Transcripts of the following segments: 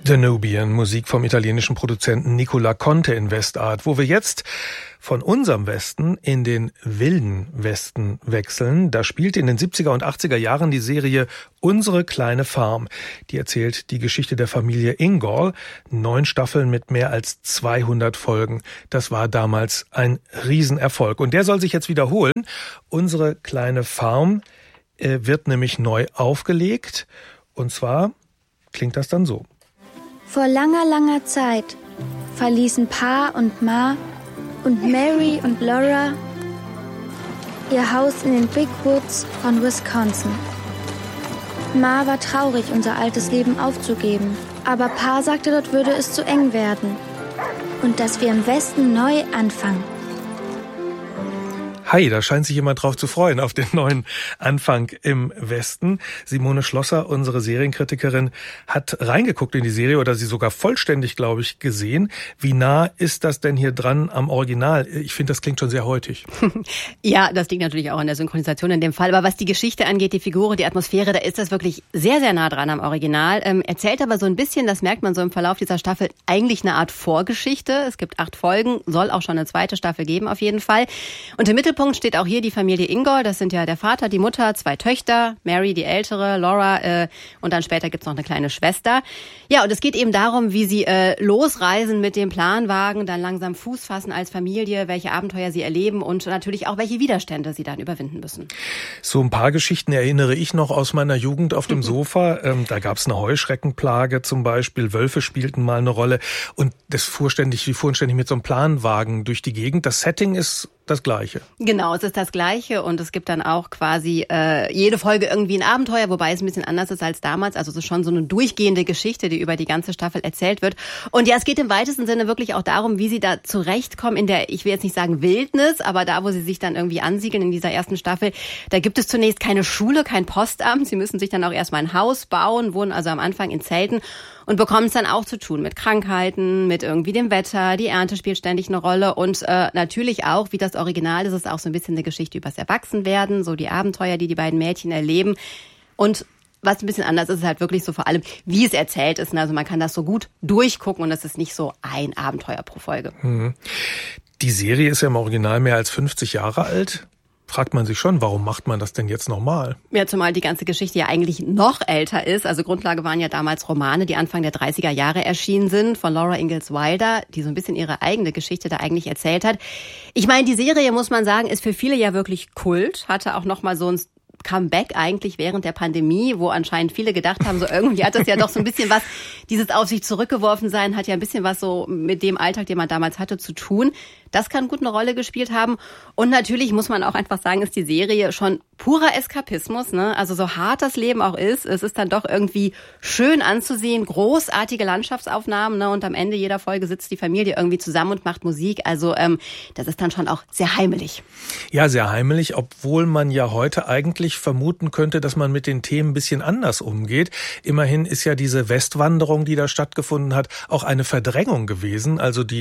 The Nubian, Musik vom italienischen Produzenten Nicola Conte in Westart, wo wir jetzt von unserem Westen in den wilden Westen wechseln. Da spielt in den 70er und 80er Jahren die Serie Unsere kleine Farm. Die erzählt die Geschichte der Familie Ingalls. 9 Staffeln mit mehr als 200 Folgen. Das war damals ein Riesenerfolg. Und der soll sich jetzt wiederholen. Unsere kleine Farm wird nämlich neu aufgelegt. Und zwar klingt das dann so. Vor langer, langer Zeit verließen Pa und Ma und Mary und Laura ihr Haus in den Big Woods von Wisconsin. Ma war traurig, unser altes Leben aufzugeben, aber Pa sagte, dort würde es zu eng werden und dass wir im Westen neu anfangen. Hi, da scheint sich jemand drauf zu freuen, auf den neuen Anfang im Westen. Simone Schlosser, unsere Serienkritikerin, hat reingeguckt in die Serie oder sie sogar vollständig, glaube ich, gesehen. Wie nah ist das denn hier dran am Original? Ich finde, das klingt schon sehr heutig. Ja, das liegt natürlich auch an der Synchronisation in dem Fall. Aber was die Geschichte angeht, die Figuren, die Atmosphäre, da ist das wirklich sehr, sehr nah dran am Original. Erzählt aber so ein bisschen, das merkt man so im Verlauf dieser Staffel, eigentlich eine Art Vorgeschichte. Es gibt 8 Folgen, soll auch schon eine zweite Staffel geben auf jeden Fall. Und im Mittelpunkt steht auch hier die Familie Ingalls. Das sind ja der Vater, die Mutter, 2 Töchter, Mary die ältere, Laura und dann später gibt's noch eine kleine Schwester. Ja, und es geht eben darum, wie sie losreisen mit dem Planwagen, dann langsam Fuß fassen als Familie, welche Abenteuer sie erleben und natürlich auch welche Widerstände sie dann überwinden müssen. So ein paar Geschichten erinnere ich noch aus meiner Jugend auf dem Sofa. Da gab's eine Heuschreckenplage zum Beispiel, Wölfe spielten mal eine Rolle und wir fuhren ständig mit so einem Planwagen durch die Gegend. Das Setting ist das Gleiche. Genau, es ist das Gleiche und es gibt dann auch quasi jede Folge irgendwie ein Abenteuer, wobei es ein bisschen anders ist als damals. Also es ist schon so eine durchgehende Geschichte, die über die ganze Staffel erzählt wird. Und ja, es geht im weitesten Sinne wirklich auch darum, wie sie da zurechtkommen in der, ich will jetzt nicht sagen Wildnis, aber da, wo sie sich dann irgendwie ansiedeln in dieser ersten Staffel, da gibt es zunächst keine Schule, kein Postamt. Sie müssen sich dann auch erstmal ein Haus bauen, wohnen also am Anfang in Zelten und bekommen es dann auch zu tun mit Krankheiten, mit irgendwie dem Wetter. Die Ernte spielt ständig eine Rolle und natürlich auch, wie das Original ist, es auch so ein bisschen eine Geschichte übers Erwachsenwerden, so die Abenteuer, die beiden Mädchen erleben. Und was ein bisschen anders ist, ist halt wirklich so vor allem, wie es erzählt ist. Also man kann das so gut durchgucken und es ist nicht so ein Abenteuer pro Folge. Die Serie ist ja im Original mehr als 50 Jahre alt. Fragt man sich schon, warum macht man das denn jetzt nochmal? Ja, zumal die ganze Geschichte ja eigentlich noch älter ist. Also Grundlage waren ja damals Romane, die Anfang der 30er Jahre erschienen sind, von Laura Ingalls Wilder, die so ein bisschen ihre eigene Geschichte da eigentlich erzählt hat. Ich meine, die Serie, muss man sagen, ist für viele ja wirklich Kult, hatte auch nochmal so ein Comeback eigentlich während der Pandemie, wo anscheinend viele gedacht haben, so irgendwie hat das ja doch so ein bisschen was, dieses auf sich zurückgeworfen sein, hat ja ein bisschen was so mit dem Alltag, den man damals hatte, zu tun. Das kann gut eine Rolle gespielt haben. Und natürlich muss man auch einfach sagen, ist die Serie schon purer Eskapismus, ne? Also so hart das Leben auch ist, es ist dann doch irgendwie schön anzusehen, großartige Landschaftsaufnahmen, ne? Und am Ende jeder Folge sitzt die Familie irgendwie zusammen und macht Musik. Also das ist dann schon auch sehr heimelig. Ja, sehr heimelig, obwohl man ja heute eigentlich vermuten könnte, dass man mit den Themen ein bisschen anders umgeht. Immerhin ist ja diese Westwanderung, die da stattgefunden hat, auch eine Verdrängung gewesen. Also die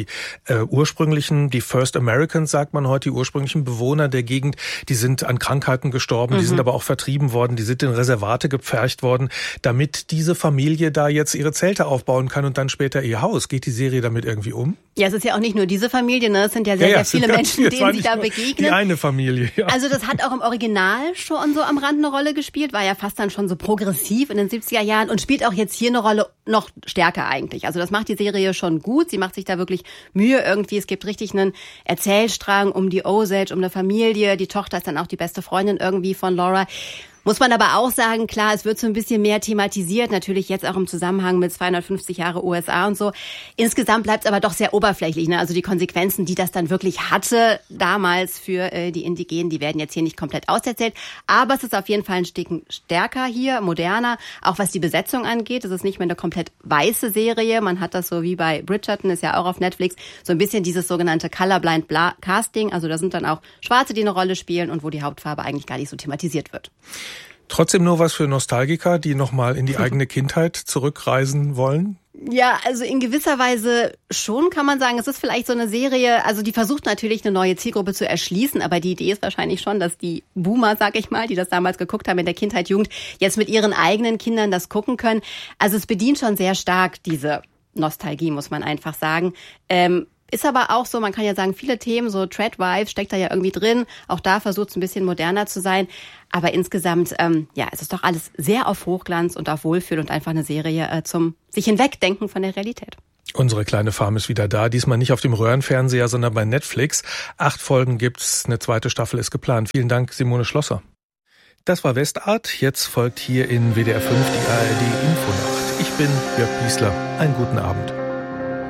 die First Americans, sagt man heute, die ursprünglichen Bewohner der Gegend, die sind an Krankheiten gestorben, die sind aber auch vertrieben worden, die sind in Reservate gepfercht worden, damit diese Familie da jetzt ihre Zelte aufbauen kann und dann später ihr Haus. Geht die Serie damit irgendwie um? Ja, es ist ja auch nicht nur diese Familie, ne? Es sind ja sehr viele Menschen, denen sie da begegnen. Die eine Familie, ja. Also das hat auch im Original schon so am Rand eine Rolle gespielt, war ja fast dann schon so progressiv in den 70er Jahren und spielt auch jetzt hier eine Rolle noch stärker eigentlich. Also das macht die Serie schon gut, sie macht sich da wirklich Mühe irgendwie. Es gibt richtig einen Erzählstrang um die Osage, um eine Familie. Die Tochter ist dann auch die beste Freundin irgendwie von Laura. Muss man aber auch sagen, klar, es wird so ein bisschen mehr thematisiert, natürlich jetzt auch im Zusammenhang mit 250 Jahre USA und so. Insgesamt bleibt es aber doch sehr oberflächlich, ne? Also die Konsequenzen, die das dann wirklich hatte damals für die Indigenen, die werden jetzt hier nicht komplett auserzählt. Aber es ist auf jeden Fall ein Stück stärker hier, moderner, auch was die Besetzung angeht. Es ist nicht mehr eine komplett weiße Serie. Man hat das so wie bei Bridgerton, ist ja auch auf Netflix, so ein bisschen dieses sogenannte Colorblind Casting. Also da sind dann auch Schwarze, die eine Rolle spielen und wo die Hauptfarbe eigentlich gar nicht so thematisiert wird. Trotzdem nur was für Nostalgiker, die nochmal in die eigene Kindheit zurückreisen wollen? Ja, also in gewisser Weise schon kann man sagen, es ist vielleicht so eine Serie, also die versucht natürlich eine neue Zielgruppe zu erschließen, aber die Idee ist wahrscheinlich schon, dass die Boomer, sag ich mal, die das damals geguckt haben in der Kindheit, Jugend, jetzt mit ihren eigenen Kindern das gucken können. Also es bedient schon sehr stark diese Nostalgie, muss man einfach sagen. Ist aber auch so, man kann ja sagen, viele Themen, so Tradwives steckt da ja irgendwie drin. Auch da versucht es ein bisschen moderner zu sein. Aber insgesamt, es ist doch alles sehr auf Hochglanz und auf Wohlfühl und einfach eine Serie zum sich hinwegdenken von der Realität. Unsere kleine Farm ist wieder da. Diesmal nicht auf dem Röhrenfernseher, sondern bei Netflix. 8 Folgen gibt's, eine zweite Staffel ist geplant. Vielen Dank, Simone Schlosser. Das war Westart. Jetzt folgt hier in WDR 5 die ARD Infonacht. Ich bin Jörg Biesler. Einen guten Abend.